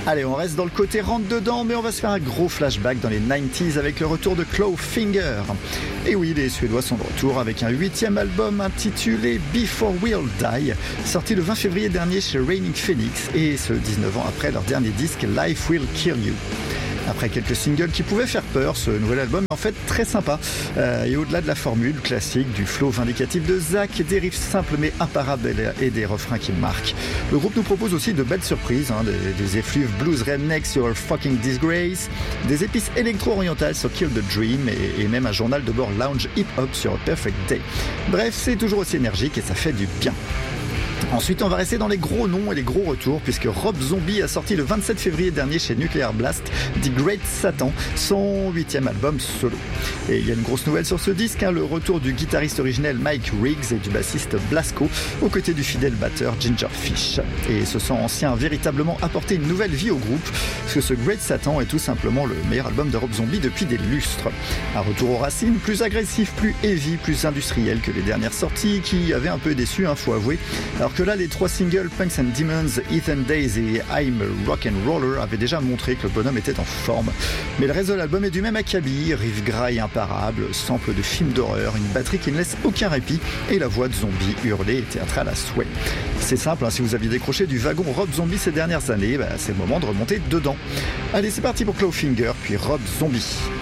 Allez, on reste dans le côté rentre-dedans, mais on va se faire un gros flashback dans les 90s avec le retour de Clawfinger. Et oui, les Suédois sont de retour avec un 8e album intitulé Before We'll Die, sorti le 20 février dernier chez Raining Phoenix, et ce 19 ans après leur dernier disque Life Will Kill You. Après quelques singles qui pouvaient faire peur, ce nouvel album est en fait très sympa. Et au-delà de la formule classique, du flow vindicatif de Zach, des riffs simples mais imparables et des refrains qui marquent, le groupe nous propose aussi de belles surprises, des effluves blues redneck sur Fucking Disgrace, des épices électro-orientales sur Kill the Dream et même un journal de bord lounge hip-hop sur Perfect Day. Bref, c'est toujours aussi énergique et ça fait du bien. Ensuite, on va rester dans les gros noms et les gros retours puisque Rob Zombie a sorti le 27 février dernier chez Nuclear Blast The Great Satan, son 8e album solo. Et il y a une grosse nouvelle sur ce disque, le retour du guitariste originel Mike Riggs et du bassiste Blasco aux côtés du fidèle batteur Ginger Fish. Et ce son ancien a véritablement apporté une nouvelle vie au groupe parce que ce Great Satan est tout simplement le meilleur album de Rob Zombie depuis des lustres. Un retour aux racines, plus agressif, plus heavy, plus industriel que les dernières sorties qui avaient un peu déçu, faut avouer. Alors que là, les 3 singles Punks and Demons, Ethan Days et I'm a Rock'n'Roller avaient déjà montré que le bonhomme était en forme. Mais le reste de l'album est du même acabit, riff graille imparable, sample de films d'horreur, une batterie qui ne laisse aucun répit et la voix de Zombie hurlée et théâtrale à souhait. C'est simple, si vous aviez décroché du wagon Rob Zombie ces dernières années, c'est le moment de remonter dedans. Allez, c'est parti pour Clawfinger, puis Rob Zombie.